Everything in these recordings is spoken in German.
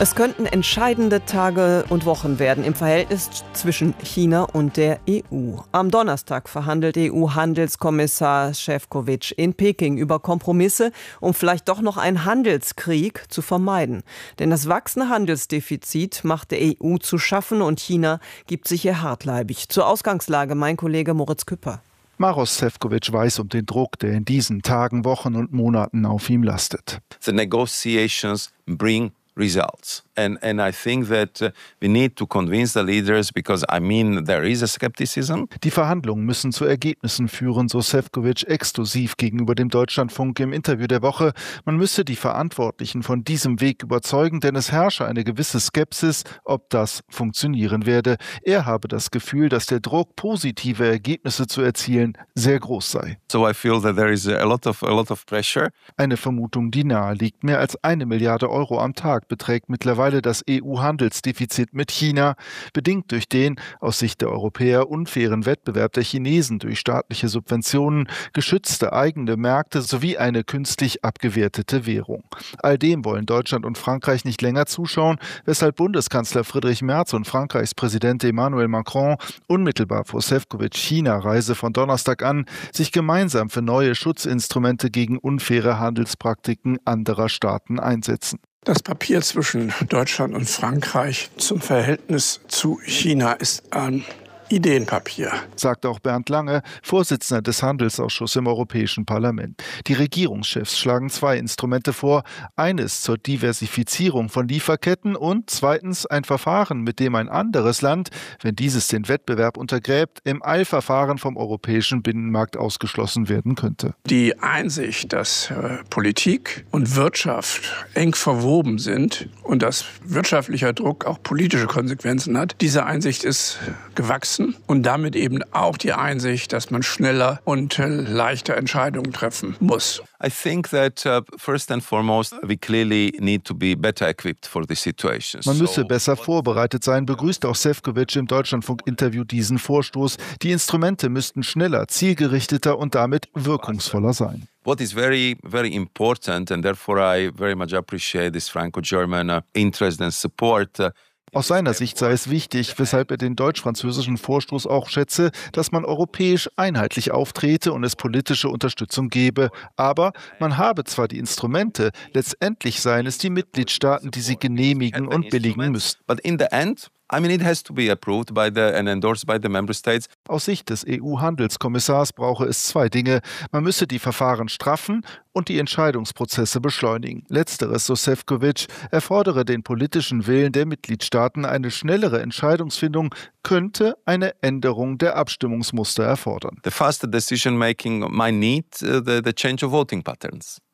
Es könnten entscheidende Tage und Wochen werden im Verhältnis zwischen China und der EU. Am Donnerstag verhandelt EU-Handelskommissar Šefčovič in Peking über Kompromisse, um vielleicht doch noch einen Handelskrieg zu vermeiden. Denn das wachsende Handelsdefizit macht der EU zu schaffen und China gibt sich hier hartleibig. Zur Ausgangslage mein Kollege Moritz Küpper. Maroš Šefčovič weiß um den Druck, der in diesen Tagen, Wochen und Monaten auf ihm lastet. The negotiations bring results. And I think that we need to convince the leaders because, there is a skepticism. Die Verhandlungen müssen zu Ergebnissen führen, so Šefčovič exklusiv gegenüber dem Deutschlandfunk im Interview der Woche. Man müsse die Verantwortlichen von diesem Weg überzeugen, denn es herrsche eine gewisse Skepsis, ob das funktionieren werde. Er habe das Gefühl, dass der Druck, positive Ergebnisse zu erzielen, sehr groß sei. So I feel that there is a lot of pressure. Eine Vermutung, die nahe liegt. Mehr als 1 Milliarde Euro am Tag beträgt mittlerweile das EU-Handelsdefizit mit China, bedingt durch den aus Sicht der Europäer unfairen Wettbewerb der Chinesen durch staatliche Subventionen, geschützte eigene Märkte sowie eine künstlich abgewertete Währung. All dem wollen Deutschland und Frankreich nicht länger zuschauen, weshalb Bundeskanzler Friedrich Merz und Frankreichs Präsident Emmanuel Macron unmittelbar vor Šefčovič China-Reise von Donnerstag an sich gemeinsam für neue Schutzinstrumente gegen unfaire Handelspraktiken anderer Staaten einsetzen. Das Papier zwischen Deutschland und Frankreich zum Verhältnis zu China ist ein Ideenpapier, sagt auch Bernd Lange, Vorsitzender des Handelsausschusses im Europäischen Parlament. Die Regierungschefs schlagen 2 Instrumente vor. Eines zur Diversifizierung von Lieferketten und zweitens ein Verfahren, mit dem ein anderes Land, wenn dieses den Wettbewerb untergräbt, im Eilverfahren vom europäischen Binnenmarkt ausgeschlossen werden könnte. Die Einsicht, dass Politik und Wirtschaft eng verwoben sind und dass wirtschaftlicher Druck auch politische Konsequenzen hat, diese Einsicht ist gewachsen. Und damit eben auch die Einsicht, dass man schneller und leichter Entscheidungen treffen muss. I think that first and foremost we clearly need to be better equipped for this situation. Man müsse besser vorbereitet sein, begrüßt auch Šefčovič im Deutschlandfunk-Interview diesen Vorstoß. Die Instrumente müssten schneller, zielgerichteter und damit wirkungsvoller sein. What is very, very important and therefore I very much appreciate this Franco-German interest and support. Aus seiner Sicht sei es wichtig, weshalb er den deutsch-französischen Vorstoß auch schätze, dass man europäisch einheitlich auftrete und es politische Unterstützung gebe. Aber man habe zwar die Instrumente, letztendlich seien es die Mitgliedstaaten, die sie genehmigen und billigen müssten. But in the end, it has to be approved and endorsed by the member states. Aus Sicht des EU-Handelskommissars brauche es 2 Dinge. Man müsse die Verfahren straffen und die Entscheidungsprozesse beschleunigen. Letzteres, so Šefčovič, erfordere den politischen Willen der Mitgliedstaaten. Eine schnellere Entscheidungsfindung könnte eine Änderung der Abstimmungsmuster erfordern. The faster decision making might need the change of voting patterns.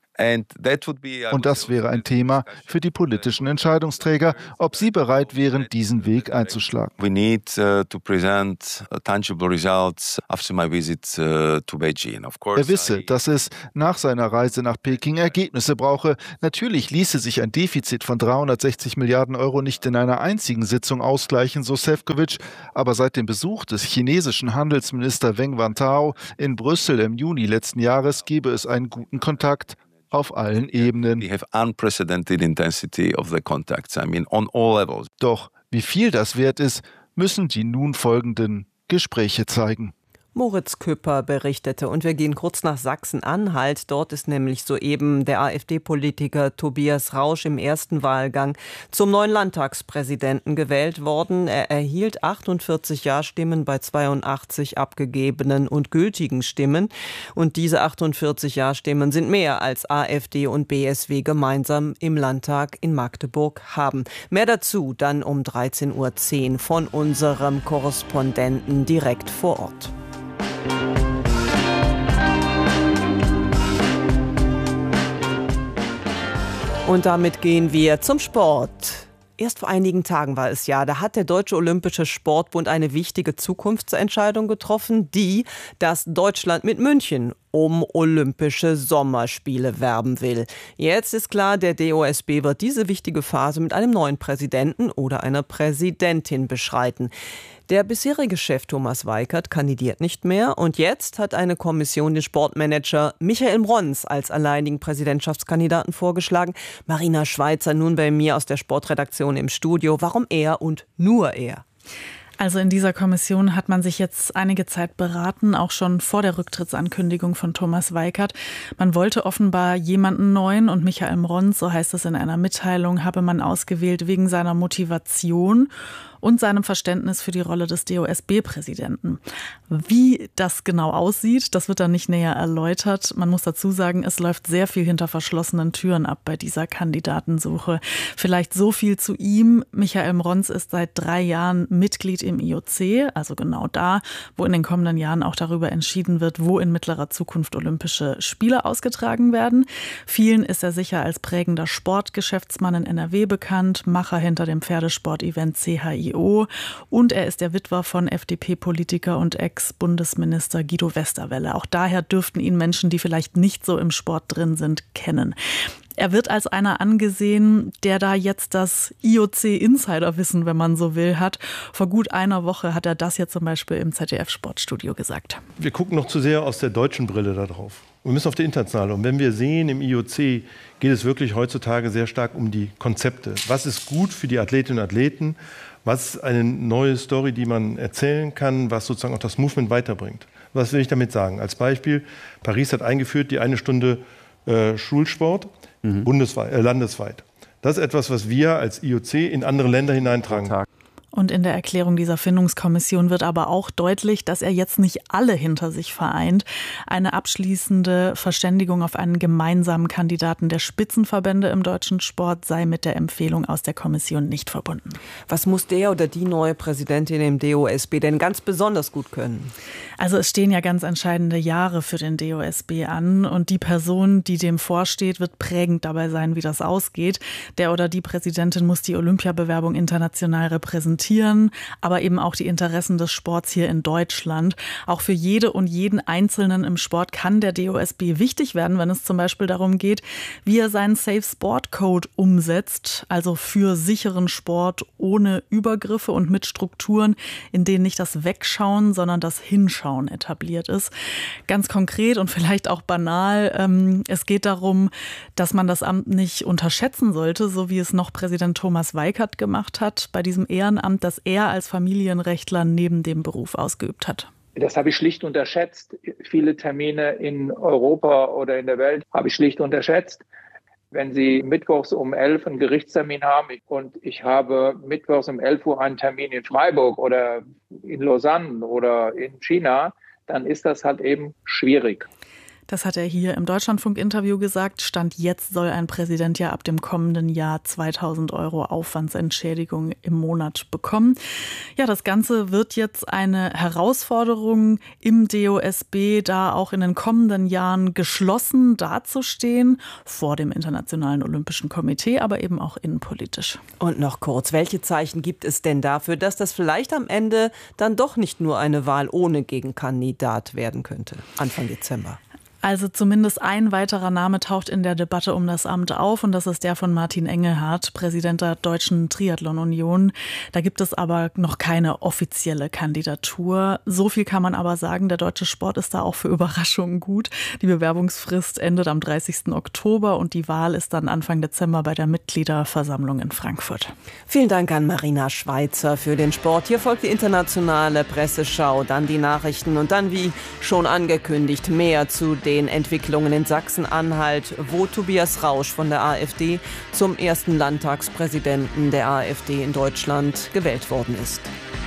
Und das wäre ein Thema für die politischen Entscheidungsträger, ob sie bereit wären, diesen Weg einzuschlagen. We need to present tangible results after my visit to Beijing. Of course, er wisse, dass es nach seiner Reise nach Peking Ergebnisse brauche. Natürlich ließe sich ein Defizit von 360 Milliarden Euro nicht in einer einzigen Sitzung ausgleichen, so Šefčovič. Aber seit dem Besuch des chinesischen Handelsministers Wang Wentao in Brüssel im Juni letzten Jahres gebe es einen guten Kontakt auf allen Ebenen. We have unprecedented intensity of the contacts, on all levels. Doch wie viel das wert ist, müssen die nun folgenden Gespräche zeigen. Moritz Küpper berichtete und wir gehen kurz nach Sachsen-Anhalt. Dort ist nämlich soeben der AfD-Politiker Tobias Rausch im ersten Wahlgang zum neuen Landtagspräsidenten gewählt worden. Er erhielt 48 Ja-Stimmen bei 82 abgegebenen und gültigen Stimmen. Und diese 48 Ja-Stimmen sind mehr als AfD und BSW gemeinsam im Landtag in Magdeburg haben. Mehr dazu dann um 13:10 Uhr von unserem Korrespondenten direkt vor Ort. Und damit gehen wir zum Sport. Erst vor einigen Tagen war es ja, da hat der Deutsche Olympische Sportbund eine wichtige Zukunftsentscheidung getroffen, dass Deutschland mit München um Olympische Sommerspiele werben will. Jetzt ist klar, der DOSB wird diese wichtige Phase mit einem neuen Präsidenten oder einer Präsidentin beschreiten. Der bisherige Chef Thomas Weikert kandidiert nicht mehr und jetzt hat eine Kommission den Sportmanager Michael Mrons als alleinigen Präsidentschaftskandidaten vorgeschlagen. Marina Schweizer nun bei mir aus der Sportredaktion im Studio. Warum er und nur er? Also in dieser Kommission hat man sich jetzt einige Zeit beraten, auch schon vor der Rücktrittsankündigung von Thomas Weikert. Man wollte offenbar jemanden neuen und Michael Mrons, so heißt es in einer Mitteilung, habe man ausgewählt wegen seiner Motivation und seinem Verständnis für die Rolle des DOSB-Präsidenten. Wie das genau aussieht, das wird dann nicht näher erläutert. Man muss dazu sagen, es läuft sehr viel hinter verschlossenen Türen ab bei dieser Kandidatensuche. Vielleicht so viel zu ihm. Michael Mrons ist seit 3 Jahren Mitglied im IOC, also genau da, wo in den kommenden Jahren auch darüber entschieden wird, wo in mittlerer Zukunft Olympische Spiele ausgetragen werden. Vielen ist er sicher als prägender Sportgeschäftsmann in NRW bekannt, Macher hinter dem Pferdesport-Event CHIO. Und er ist der Witwer von FDP-Politiker und Ex-Bundesminister Guido Westerwelle. Auch daher dürften ihn Menschen, die vielleicht nicht so im Sport drin sind, kennen. Er wird als einer angesehen, der da jetzt das IOC-Insiderwissen, wenn man so will, hat. Vor gut einer Woche hat er das jetzt zum Beispiel im ZDF-Sportstudio gesagt. Wir gucken noch zu sehr aus der deutschen Brille da drauf. Wir müssen auf die internationale. Und wenn wir sehen, im IOC geht es wirklich heutzutage sehr stark um die Konzepte. Was ist gut für die Athletinnen und Athleten? Was ist eine neue Story, die man erzählen kann, was sozusagen auch das Movement weiterbringt? Was will ich damit sagen? Als Beispiel, Paris hat eingeführt die 1 Stunde Schulsport landesweit. Das ist etwas, was wir als IOC in andere Länder hineintragen. Und in der Erklärung dieser Findungskommission wird aber auch deutlich, dass er jetzt nicht alle hinter sich vereint. Eine abschließende Verständigung auf einen gemeinsamen Kandidaten der Spitzenverbände im deutschen Sport sei mit der Empfehlung aus der Kommission nicht verbunden. Was muss der oder die neue Präsidentin im DOSB denn ganz besonders gut können? Also es stehen ja ganz entscheidende Jahre für den DOSB an und die Person, die dem vorsteht, wird prägend dabei sein, wie das ausgeht. Der oder die Präsidentin muss die Olympiabewerbung international repräsentieren, aber eben auch die Interessen des Sports hier in Deutschland. Auch für jede und jeden Einzelnen im Sport kann der DOSB wichtig werden, wenn es zum Beispiel darum geht, wie er seinen Safe Sport Code umsetzt, also für sicheren Sport ohne Übergriffe und mit Strukturen, in denen nicht das Wegschauen, sondern das Hinschauen etabliert ist. Ganz konkret und vielleicht auch banal, es geht darum, dass man das Amt nicht unterschätzen sollte, so wie es noch Präsident Thomas Weikert gemacht hat, bei diesem Ehrenamt, das er als Familienrechtler neben dem Beruf ausgeübt hat. Das habe ich schlicht unterschätzt. Viele Termine in Europa oder in der Welt habe ich schlicht unterschätzt. Wenn Sie mittwochs um 11 einen Gerichtstermin haben und ich habe mittwochs um 11 Uhr einen Termin in Freiburg oder in Lausanne oder in China, dann ist das halt eben schwierig. Das hat er hier im Deutschlandfunk-Interview gesagt. Stand jetzt soll ein Präsident ja ab dem kommenden Jahr 2.000 € Aufwandsentschädigung im Monat bekommen. Ja, das Ganze wird jetzt eine Herausforderung im DOSB, da auch in den kommenden Jahren geschlossen dazustehen, vor dem Internationalen Olympischen Komitee, aber eben auch innenpolitisch. Und noch kurz, welche Zeichen gibt es denn dafür, dass das vielleicht am Ende dann doch nicht nur eine Wahl ohne Gegenkandidat werden könnte, Anfang Dezember? Also zumindest ein weiterer Name taucht in der Debatte um das Amt auf und das ist der von Martin Engelhardt, Präsident der Deutschen Triathlon-Union. Da gibt es aber noch keine offizielle Kandidatur. So viel kann man aber sagen, der deutsche Sport ist da auch für Überraschungen gut. Die Bewerbungsfrist endet am 30. Oktober und die Wahl ist dann Anfang Dezember bei der Mitgliederversammlung in Frankfurt. Vielen Dank an Marina Schweizer für den Sport. Hier folgt die internationale Presseschau, dann die Nachrichten und dann, wie schon angekündigt, mehr zu den Entwicklungen in Sachsen-Anhalt, wo Tobias Rausch von der AfD zum ersten Landtagspräsidenten der AfD in Deutschland gewählt worden ist.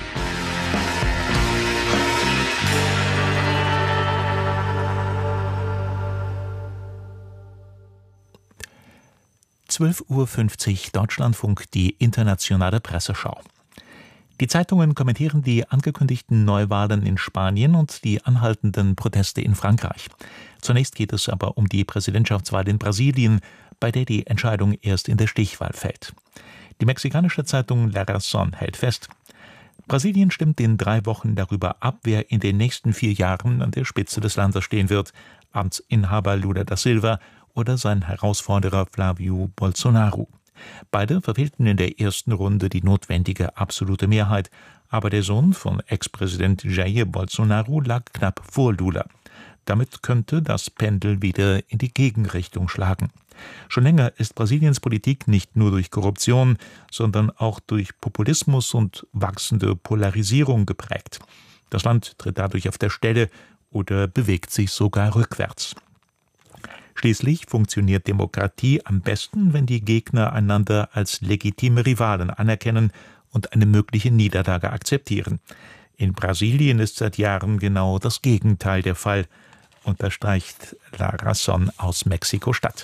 (12:50 Uhr) Deutschlandfunk, die internationale Presseschau. Die Zeitungen kommentieren die angekündigten Neuwahlen in Spanien und die anhaltenden Proteste in Frankreich. Zunächst geht es aber um die Präsidentschaftswahl in Brasilien, bei der die Entscheidung erst in der Stichwahl fällt. Die mexikanische Zeitung La Razón hält fest: Brasilien stimmt in 3 Wochen darüber ab, wer in den nächsten 4 Jahren an der Spitze des Landes stehen wird, Amtsinhaber Lula da Silva oder sein Herausforderer Flávio Bolsonaro. Beide verfehlten in der ersten Runde die notwendige absolute Mehrheit, aber der Sohn von Ex-Präsident Jair Bolsonaro lag knapp vor Lula. Damit könnte das Pendel wieder in die Gegenrichtung schlagen. Schon länger ist Brasiliens Politik nicht nur durch Korruption, sondern auch durch Populismus und wachsende Polarisierung geprägt. Das Land tritt dadurch auf der Stelle oder bewegt sich sogar rückwärts. Schließlich funktioniert Demokratie am besten, wenn die Gegner einander als legitime Rivalen anerkennen und eine mögliche Niederlage akzeptieren. In Brasilien ist seit Jahren genau das Gegenteil der Fall, unterstreicht La Razón aus Mexiko-Stadt.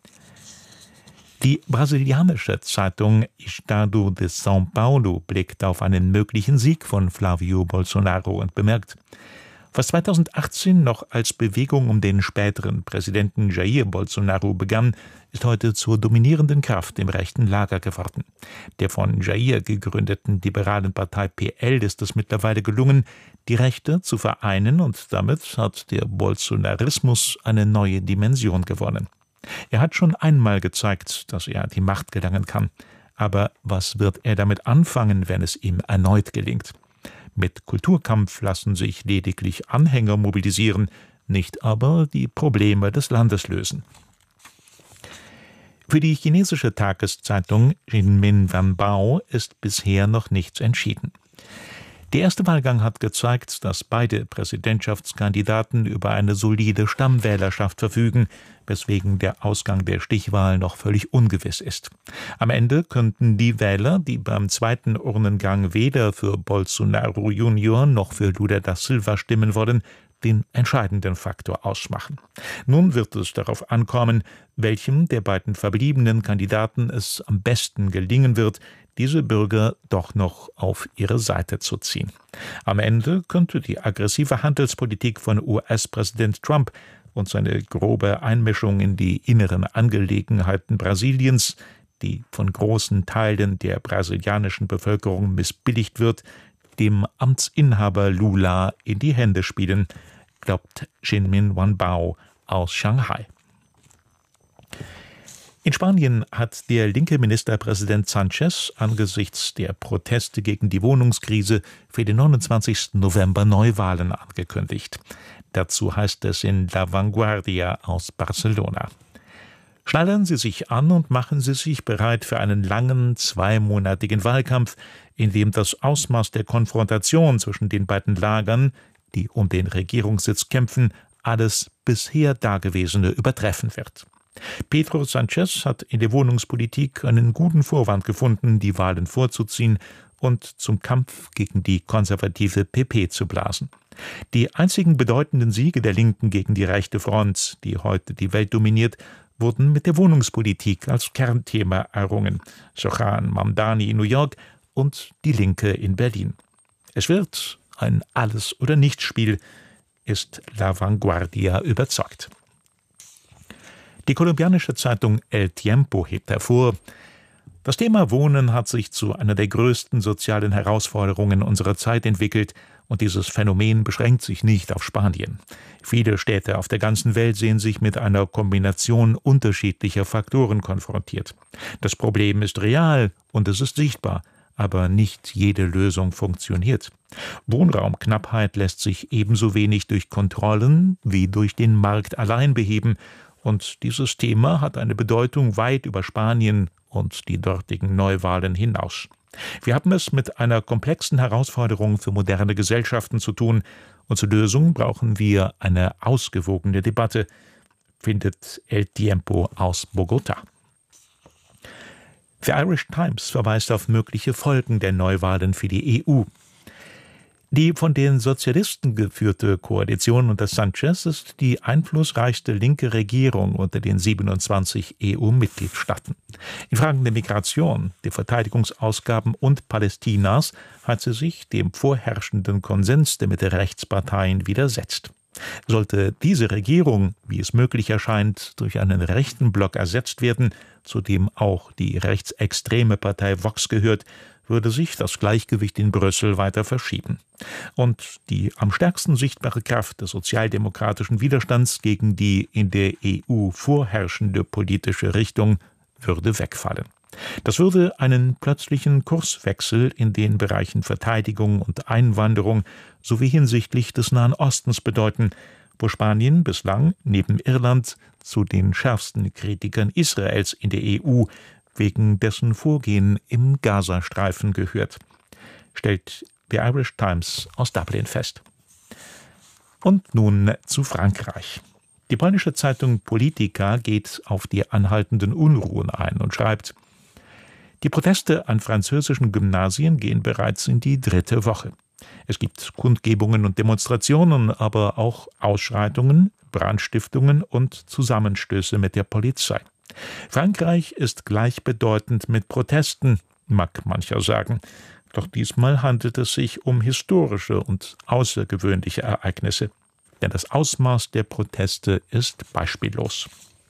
Die brasilianische Zeitung Estado de São Paulo blickt auf einen möglichen Sieg von Flávio Bolsonaro und bemerkt: Was 2018 noch als Bewegung um den späteren Präsidenten Jair Bolsonaro begann, ist heute zur dominierenden Kraft im rechten Lager geworden. Der von Jair gegründeten liberalen Partei PL ist es mittlerweile gelungen, die Rechte zu vereinen, und damit hat der Bolsonarismus eine neue Dimension gewonnen. Er hat schon einmal gezeigt, dass er an die Macht gelangen kann. Aber was wird er damit anfangen, wenn es ihm erneut gelingt? Mit Kulturkampf lassen sich lediglich Anhänger mobilisieren, nicht aber die Probleme des Landes lösen. Für die chinesische Tageszeitung Jinmin Wanbao ist bisher noch nichts entschieden. Der erste Wahlgang hat gezeigt, dass beide Präsidentschaftskandidaten über eine solide Stammwählerschaft verfügen, weswegen der Ausgang der Stichwahl noch völlig ungewiss ist. Am Ende könnten die Wähler, die beim zweiten Urnengang weder für Bolsonaro Junior noch für Lula da Silva stimmen wollen, den entscheidenden Faktor ausmachen. Nun wird es darauf ankommen, welchem der beiden verbliebenen Kandidaten es am besten gelingen wird, diese Bürger doch noch auf ihre Seite zu ziehen. Am Ende könnte die aggressive Handelspolitik von US-Präsident Trump und seine grobe Einmischung in die inneren Angelegenheiten Brasiliens, die von großen Teilen der brasilianischen Bevölkerung missbilligt wird, dem Amtsinhaber Lula in die Hände spielen, glaubt Jinmin Wanbao aus Shanghai. In Spanien hat der linke Ministerpräsident Sánchez angesichts der Proteste gegen die Wohnungskrise für den 29. November Neuwahlen angekündigt. Dazu heißt es in La Vanguardia aus Barcelona: Schnallen Sie sich an und machen Sie sich bereit für einen langen, zweimonatigen Wahlkampf, in dem das Ausmaß der Konfrontation zwischen den beiden Lagern, die um den Regierungssitz kämpfen, alles bisher Dagewesene übertreffen wird. Pedro Sánchez hat in der Wohnungspolitik einen guten Vorwand gefunden, die Wahlen vorzuziehen und zum Kampf gegen die konservative PP zu blasen. Die einzigen bedeutenden Siege der Linken gegen die rechte Front, die heute die Welt dominiert, wurden mit der Wohnungspolitik als Kernthema errungen. Zoran Mamdani in New York und die Linke in Berlin. Es wird ein Alles-oder-Nichts-Spiel, ist La Vanguardia überzeugt. Die kolumbianische Zeitung El Tiempo hebt hervor: Das Thema Wohnen hat sich zu einer der größten sozialen Herausforderungen unserer Zeit entwickelt, und dieses Phänomen beschränkt sich nicht auf Spanien. Viele Städte auf der ganzen Welt sehen sich mit einer Kombination unterschiedlicher Faktoren konfrontiert. Das Problem ist real und es ist sichtbar, aber nicht jede Lösung funktioniert. Wohnraumknappheit lässt sich ebenso wenig durch Kontrollen wie durch den Markt allein beheben, und dieses Thema hat eine Bedeutung weit über Spanien und die dortigen Neuwahlen hinaus. Wir haben es mit einer komplexen Herausforderung für moderne Gesellschaften zu tun, und zur Lösung brauchen wir eine ausgewogene Debatte, findet El Tiempo aus Bogotá. The Irish Times verweist auf mögliche Folgen der Neuwahlen für die EU. Die von den Sozialisten geführte Koalition unter Sánchez ist die einflussreichste linke Regierung unter den 27 EU-Mitgliedstaaten. In Fragen der Migration, der Verteidigungsausgaben und Palästinas hat sie sich dem vorherrschenden Konsens der Mitte-Rechtsparteien widersetzt. Sollte diese Regierung, wie es möglich erscheint, durch einen rechten Block ersetzt werden, zu dem auch die rechtsextreme Partei Vox gehört, würde sich das Gleichgewicht in Brüssel weiter verschieben. Und die am stärksten sichtbare Kraft des sozialdemokratischen Widerstands gegen die in der EU vorherrschende politische Richtung würde wegfallen. Das würde einen plötzlichen Kurswechsel in den Bereichen Verteidigung und Einwanderung sowie hinsichtlich des Nahen Ostens bedeuten, wo Spanien bislang neben Irland zu den schärfsten Kritikern Israels in der EU wegen dessen Vorgehen im Gazastreifen gehört, stellt die Irish Times aus Dublin fest. Und nun zu Frankreich. Die polnische Zeitung Politica geht auf die anhaltenden Unruhen ein und schreibt: Die Proteste an französischen Gymnasien gehen bereits in die 3. Woche. Es gibt Kundgebungen und Demonstrationen, aber auch Ausschreitungen, Brandstiftungen und Zusammenstöße mit der Polizei. Frankreich ist gleichbedeutend mit Protesten, mag mancher sagen. Doch diesmal handelt es sich um historische und außergewöhnliche Ereignisse. Denn das Ausmaß der Proteste ist beispiellos.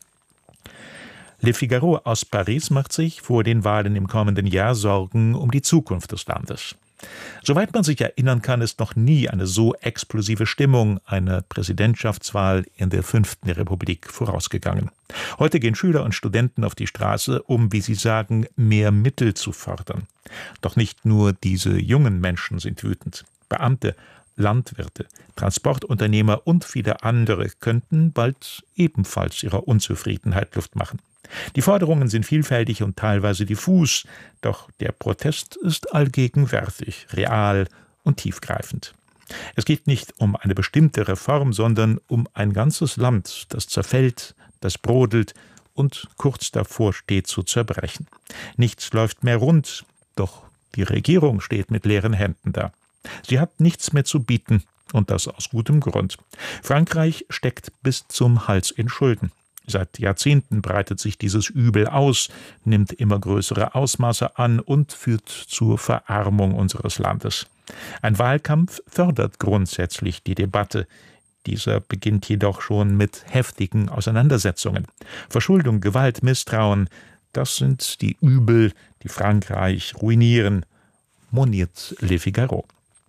Le Figaro aus Paris macht sich vor den Wahlen im kommenden Jahr Sorgen um die Zukunft des Landes. Soweit man sich erinnern kann, ist noch nie eine so explosive Stimmung einer Präsidentschaftswahl in der 5. Republik vorausgegangen. Heute gehen Schüler und Studenten auf die Straße, um, wie sie sagen, mehr Mittel zu fordern. Doch nicht nur diese jungen Menschen sind wütend. Beamte, Landwirte, Transportunternehmer und viele andere könnten bald ebenfalls ihrer Unzufriedenheit Luft machen. Die Forderungen sind vielfältig und teilweise diffus, doch der Protest ist allgegenwärtig, real und tiefgreifend. Es geht nicht um eine bestimmte Reform, sondern um ein ganzes Land, das zerfällt, das brodelt und kurz davor steht zu zerbrechen. Nichts läuft mehr rund, doch die Regierung steht mit leeren Händen da. Sie hat nichts mehr zu bieten, und das aus gutem Grund. Frankreich steckt bis zum Hals in Schulden. Seit Jahrzehnten breitet sich dieses Übel aus, nimmt immer größere Ausmaße an und führt zur Verarmung unseres Landes. Ein Wahlkampf fördert grundsätzlich die Debatte. Dieser beginnt jedoch schon mit heftigen Auseinandersetzungen. Verschuldung, Gewalt, Misstrauen, das sind die Übel, die Frankreich ruinieren, moniert Le Figaro.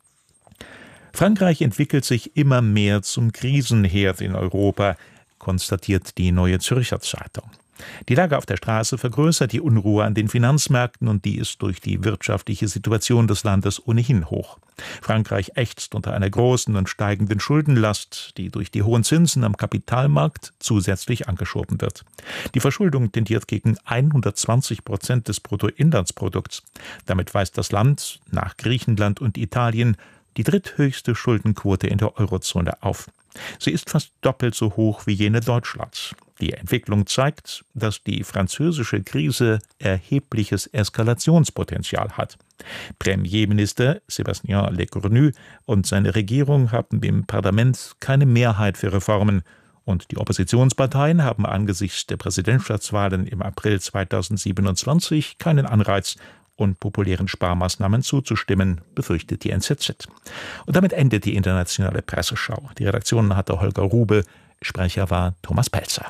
Frankreich entwickelt sich immer mehr zum Krisenherd in Europa, konstatiert die Neue Zürcher Zeitung. Die Lage auf der Straße vergrößert die Unruhe an den Finanzmärkten und die ist durch die wirtschaftliche Situation des Landes ohnehin hoch. Frankreich ächzt unter einer großen und steigenden Schuldenlast, die durch die hohen Zinsen am Kapitalmarkt zusätzlich angeschoben wird. Die Verschuldung tendiert gegen 120% des Bruttoinlandsprodukts. Damit weist das Land nach Griechenland und Italien die dritthöchste Schuldenquote in der Eurozone auf. Sie ist fast doppelt so hoch wie jene Deutschlands. Die Entwicklung zeigt, dass die französische Krise erhebliches Eskalationspotenzial hat. Premierminister Sébastien Lecornu und seine Regierung haben im Parlament keine Mehrheit für Reformen und die Oppositionsparteien haben angesichts der Präsidentschaftswahlen im April 2027 keinen Anreiz, unpopulären Sparmaßnahmen zuzustimmen, befürchtet die NZZ. Und damit endet die internationale Presseschau. Die Redaktion hatte Holger Rube, Sprecher war Thomas Pelzer.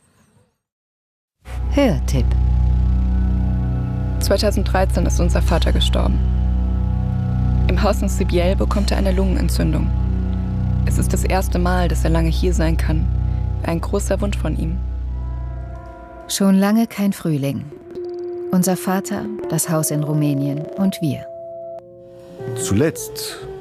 Hörtipp. 2013 ist unser Vater gestorben. Im Haus in Sibiel bekommt er eine Lungenentzündung. Es ist das erste Mal, dass er lange hier sein kann. Ein großer Wunsch von ihm. Schon lange kein Frühling. Unser Vater, das Haus in Rumänien und wir. Zuletzt